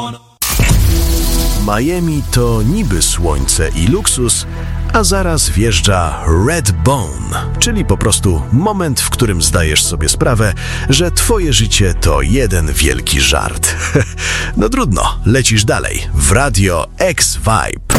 Miami to niby słońce i luksus, a zaraz wjeżdża Red Bone, czyli po prostu moment, w którym zdajesz sobie sprawę, że twoje życie to jeden wielki żart. No trudno, lecisz dalej w Radio X Vibe.